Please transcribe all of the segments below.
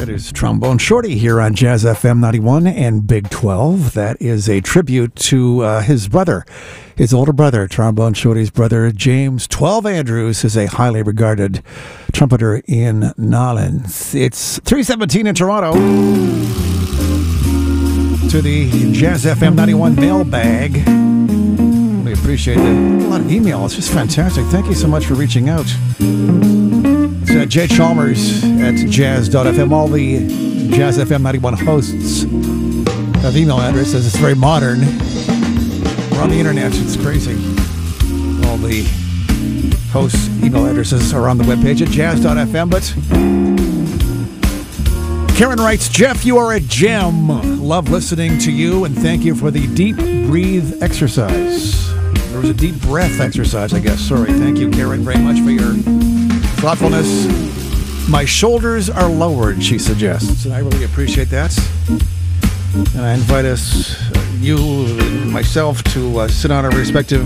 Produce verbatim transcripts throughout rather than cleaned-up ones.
That is Trombone Shorty here on Jazz F M ninety-one and Big twelve. That is a tribute to uh, his brother, his older brother, Trombone Shorty's brother, James twelve Andrews, is a highly regarded trumpeter in Nolens. It's three seventeen in Toronto. To the Jazz F M ninety-one mailbag. We appreciate it. A lot of email. It's just fantastic. Thank you so much for reaching out. It's uh, Jay Chalmers at jazz dot f m. All the Jazz F M ninety-one hosts have email addresses. It's very modern. We're on the internet. It's crazy. All the hosts' email addresses are on the webpage at jazz dot f m. But Karen writes, Jeff, you are a gem. Love listening to you, and thank you for the deep breathe exercise. There was a deep breath exercise, I guess. Sorry. Thank you, Karen, very much for your thoughtfulness. My shoulders are lowered, she suggests, and I really appreciate that. And I invite us, uh, you and myself, to uh, sit on our respective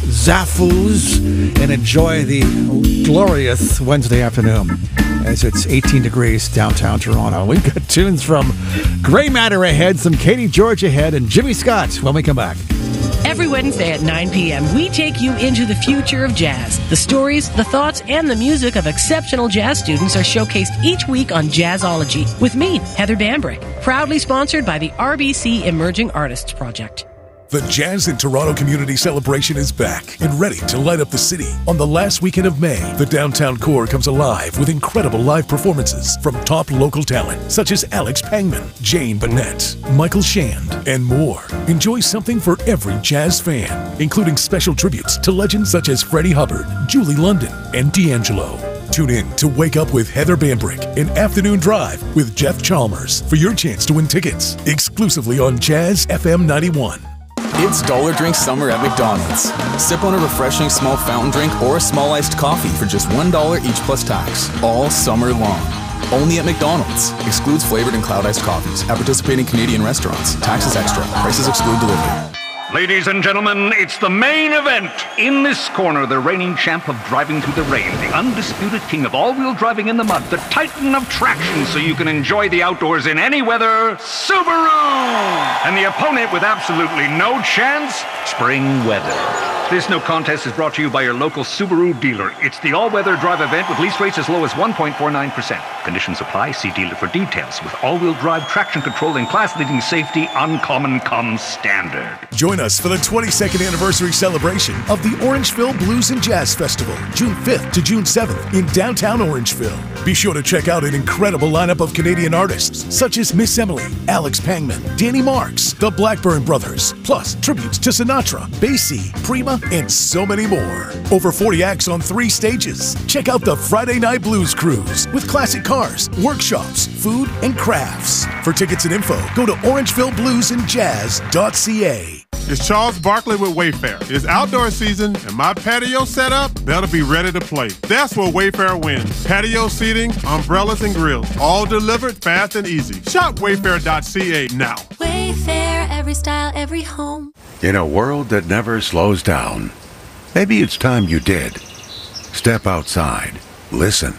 Zafus and enjoy the glorious Wednesday afternoon as it's eighteen degrees downtown Toronto. We've got tunes from Grey Matter ahead, some Katie George ahead, and Jimmy Scott when we come back. Every Wednesday at nine p.m., we take you into the future of jazz. The stories, the thoughts, and the music of exceptional jazz students are showcased each week on Jazzology with me, Heather Bambrick, proudly sponsored by the R B C Emerging Artists Project. The Jazz in Toronto Community Celebration is back and ready to light up the city. On the last weekend of May, the downtown core comes alive with incredible live performances from top local talent such as Alex Pangman, Jane Bennett, Michael Shand, and more. Enjoy something for every jazz fan, including special tributes to legends such as Freddie Hubbard, Julie London, and D'Angelo. Tune in to Wake Up with Heather Bambrick and Afternoon Drive with Jeff Chalmers for your chance to win tickets exclusively on Jazz F M ninety-one. It's Dollar Drink Summer at McDonald's. Sip on a refreshing small fountain drink or a small iced coffee for just one dollar each plus tax, all summer long. Only at McDonald's. Excludes flavored and cloud iced coffees at participating Canadian restaurants. Taxes extra. Prices exclude delivery. Ladies and gentlemen, it's the main event. In this corner, the reigning champ of driving through the rain, the undisputed king of all-wheel driving in the mud, the titan of traction so you can enjoy the outdoors in any weather, Subaru! And the opponent with absolutely no chance, spring weather. This no contest is brought to you by your local Subaru dealer. It's the all-weather drive event with lease rates as low as one point four nine percent. Conditions apply. See dealer for details. With all-wheel drive, traction control, and class-leading safety, uncommon comes standard. Join us for the twenty-second anniversary celebration of the Orangeville Blues and Jazz Festival, June fifth to June seventh in downtown Orangeville. Be sure to check out an incredible lineup of Canadian artists such as Miss Emily, Alex Pangman, Danny Marks, the Blackburn Brothers, plus tributes to Sinatra, Basie, Prima, and so many more. Over forty acts on three stages. Check out the Friday Night Blues Cruise with classic cars, workshops, food, and crafts. For tickets and info, go to orangeville blues and jazz dot c a. It's Charles Barkley with Wayfair. It's outdoor season, and my patio setup better be ready to play. That's where Wayfair wins. Patio seating, umbrellas, and grills, all delivered fast and easy. Shop wayfair dot c a now. Wayfair, every style, every home. In a world that never slows down, maybe it's time you did. Step outside. Listen.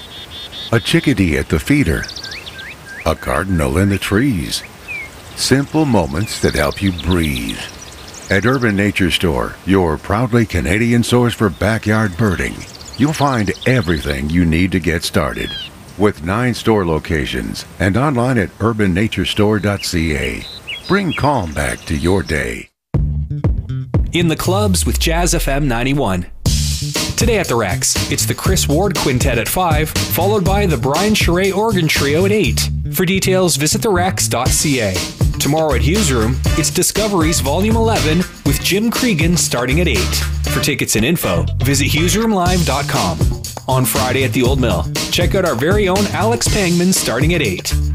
A chickadee at the feeder. A cardinal in the trees. Simple moments that help you breathe. At Urban Nature Store, your proudly Canadian source for backyard birding, you'll find everything you need to get started. With nine store locations and online at urban nature store dot c a. Bring calm back to your day. In the clubs with Jazz F M ninety-one. Today at the Rex, it's the Chris Ward Quintet at five, followed by the Brian Charest Organ Trio at eight. For details, visit the rex dot c a. Tomorrow at Hughes Room, it's Discoveries Volume eleven with Jim Cregan starting at eight. For tickets and info, visit hughes room live dot com. On Friday at the Old Mill, check out our very own Alex Pangman starting at eight.